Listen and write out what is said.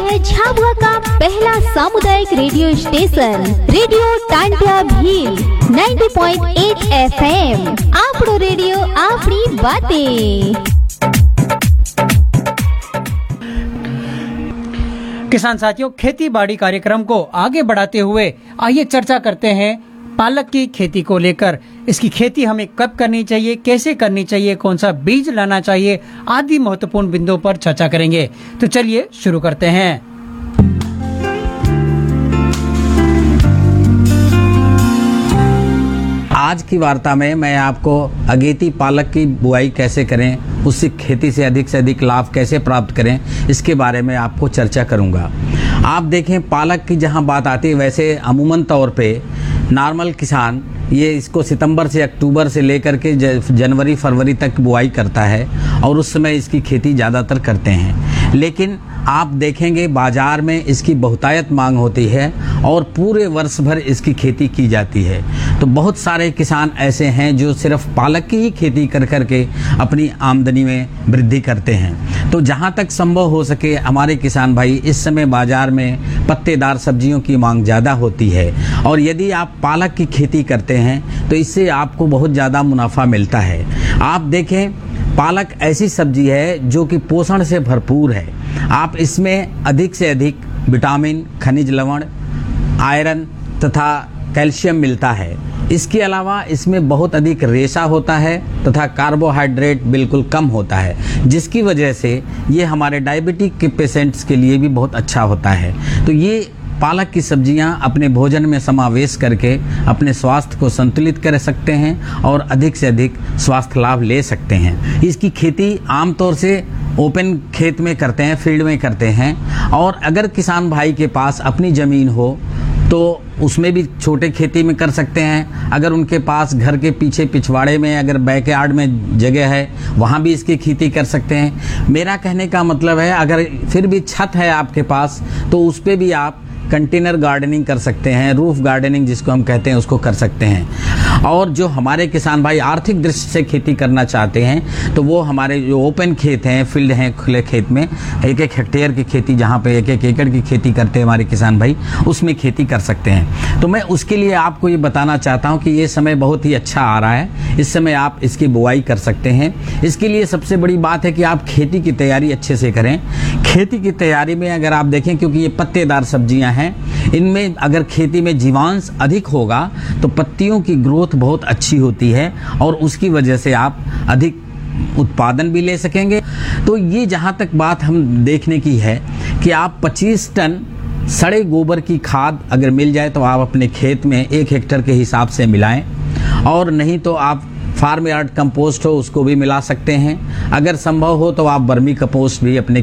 है झाबुआ का पहला सामुदायिक radio station radio Tantia Bhil 90.8 FM। आपड़ो radio आपनी बातें। किसान साथियों, खेती बाड़ी कार्यक्रम को आगे बढ़ाते हुए आइए चर्चा करते हैं पालक की खेती को लेकर। इसकी खेती हमें कब करनी चाहिए, कैसे करनी चाहिए, कौन सा बीज लाना चाहिए, आदि महत्वपूर्ण बिंदुओं पर चर्चा करेंगे। तो चलिए शुरू करते हैं। आज की वार्ता में मैं आपको अगेती पालक की बुआई कैसे करें, उससे खेती से अधिक लाभ कैसे प्राप्त करें, इसके बारे में आपको चर्चा करूंगा। आप देखें, पालक की जहां बात आती है, वैसे अमूमन तौर पे नॉर्मल किसान ये इसको सितंबर से अक्टूबर से लेकर के जनवरी फरवरी तक बुआई करता है और उस समय इसकी खेती ज़्यादातर करते हैं। लेकिन आप देखेंगे बाजार में इसकी बहुतायत मांग होती है और पूरे वर्ष भर इसकी खेती की जाती है। तो बहुत सारे किसान ऐसे हैं जो सिर्फ पालक की ही खेती कर करके अपनी आमदनी में वृद्धि करते हैं। तो जहां तक संभव हो सके हमारे किसान भाई, इस समय बाजार में पत्तेदार सब्जियों की मांग ज़्यादा होती है और यदि आप पालक की खेती करते हैं तो इससे आपको बहुत ज़्यादा मुनाफा मिलता है। आप देखें, पालक ऐसी सब्जी है जो कि पोषण से भरपूर है। आप इसमें अधिक से अधिक विटामिन, खनिज लवण, आयरन तथा कैल्शियम मिलता है। इसके अलावा इसमें बहुत अधिक रेशा होता है तथा कार्बोहाइड्रेट बिल्कुल कम होता है, जिसकी वजह से ये हमारे डायबिटिक के पेशेंट्स के लिए भी बहुत अच्छा होता है। तो ये पालक की सब्जियां अपने भोजन में समावेश करके अपने स्वास्थ्य को संतुलित कर सकते हैं और अधिक से अधिक स्वास्थ्य लाभ ले सकते हैं। इसकी खेती आमतौर से ओपन खेत में करते हैं, फील्ड में करते हैं, और अगर किसान भाई के पास अपनी ज़मीन हो तो उसमें भी छोटे खेती में कर सकते हैं। अगर उनके पास घर के पीछे पिछवाड़े में अगर बैकयार्ड में जगह है, वहाँ भी इसकी खेती कर सकते हैं। मेरा कहने का मतलब है, अगर फिर भी छत है आपके पास तो उस पर भी आप कंटेनर गार्डनिंग कर सकते हैं, रूफ गार्डनिंग जिसको हम कहते हैं, उसको कर सकते हैं। और जो हमारे किसान भाई आर्थिक दृष्टि से खेती करना चाहते हैं तो वो हमारे जो ओपन खेत हैं, फील्ड हैं, खुले खेत में 1-1 हेक्टेयर की खेती, जहाँ पे 1-1 एकड़ की खेती करते हैं हमारे किसान भाई, उसमें खेती कर सकते हैं। तो मैं उसके लिए आपको ये बताना चाहता हूँ कि ये समय बहुत ही अच्छा आ रहा है, इस समय आप इसकी बुआई कर सकते हैं। इसके लिए सबसे बड़ी बात है कि आप खेती की तैयारी अच्छे से करें। खेती की तैयारी में अगर आप देखें, क्योंकि ये पत्तेदार सब्जियां हैं, इनमें अगर खेती में जीवांश अधिक होगा तो पत्तियों की ग्रोथ बहुत अच्छी होती है और उसकी वजह से आप अधिक उत्पादन भी ले सकेंगे। तो ये जहाँ तक बात हम देखने की है कि आप 25 टन सड़े गोबर की खाद अगर मिल जाए तो आप अपने खेत में 1 हेक्टेयर के हिसाब से मिलाएं, और नहीं तो आप फार्म यार्ड कंपोस्ट हो उसको भी मिला सकते हैं। अगर संभव हो तो आप वर्मी कंपोस्ट भी अपने